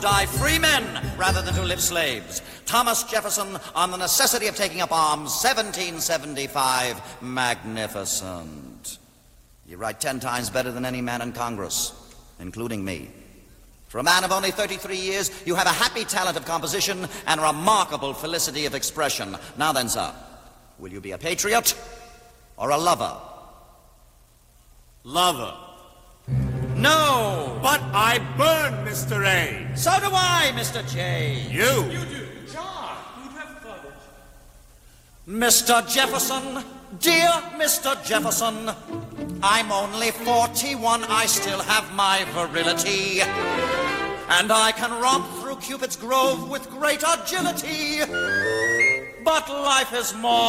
Die free men rather than to live slaves. Thomas Jefferson on the necessity of taking up arms, 1775. Magnificent. You write 10 times better than any man in Congress, including me. For a man of only 33 years, you have a happy talent of composition and remarkable felicity of expression. Now then, sir, will you be a patriot or a lover? Lover. No! But I burn, Mr. A. So do I, Mr. J. You. You do. John, you'd have thought it. Mr. Jefferson, dear Mr. Jefferson, I'm only 41, I still have my virility, and I can romp through Cupid's grove with great agility, but life is more